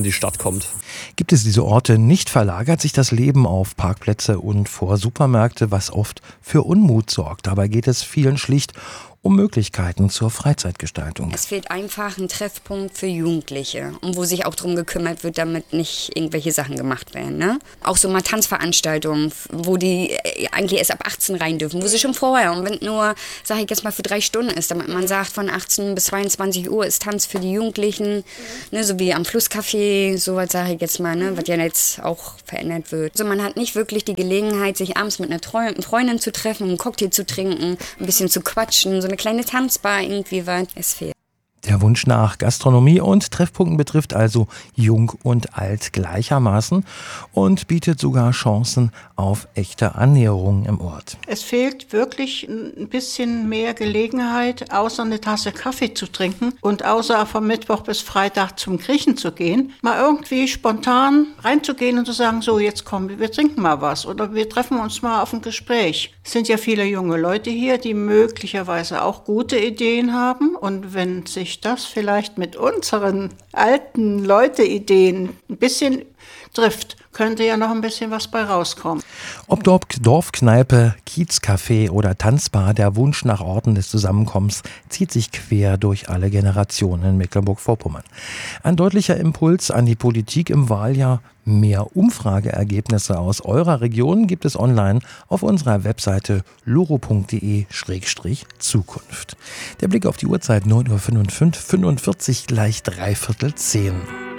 in die Stadt kommt. Gibt es diese Orte nicht, verlagert sich das Leben auf Parkplätze und vor Supermärkte, was oft für Unmut sorgt. Dabei geht es vielen schlicht um Möglichkeiten zur Freizeitgestaltung. Es fehlt einfach ein Treffpunkt für Jugendliche und wo sich auch darum gekümmert wird, damit nicht irgendwelche Sachen gemacht werden. Ne? Auch so mal Tanzveranstaltungen, wo die eigentlich erst ab 18 rein dürfen, wo sie schon vorher, und wenn nur, sage ich jetzt mal, für 3 Stunden ist, damit man sagt, von 18 bis 22 Uhr ist Tanz für die Jugendlichen, ne, so wie am Flusscafé, sowas sage ich jetzt mal, ne, was ja jetzt auch verändert wird. Also man hat nicht wirklich die Gelegenheit, sich abends mit einer Freundin zu treffen, einen Cocktail zu trinken, ein bisschen zu quatschen, so eine kleine Tanzbar irgendwie, weil es fehlt. Der Wunsch nach Gastronomie und Treffpunkten betrifft also Jung und Alt gleichermaßen und bietet sogar Chancen auf echte Annäherung im Ort. Es fehlt wirklich ein bisschen mehr Gelegenheit, außer eine Tasse Kaffee zu trinken und außer vom Mittwoch bis Freitag zum Griechen zu gehen, mal irgendwie spontan reinzugehen und zu sagen, so jetzt kommen wir trinken mal was oder wir treffen uns mal auf ein Gespräch. Es sind ja viele junge Leute hier, die möglicherweise auch gute Ideen haben, und wenn sich das vielleicht mit unseren alten Leute-Ideen ein bisschen trifft, könnte ja noch ein bisschen was bei rauskommen. Ob Dorfkneipe, Kiezcafé oder Tanzbar, der Wunsch nach Orten des Zusammenkommens zieht sich quer durch alle Generationen in Mecklenburg-Vorpommern. Ein deutlicher Impuls an die Politik im Wahljahr. Mehr Umfrageergebnisse aus eurer Region gibt es online auf unserer Webseite loro.de/Zukunft. Der Blick auf die Uhrzeit 9:45 gleich 9:45, gleich 9:45.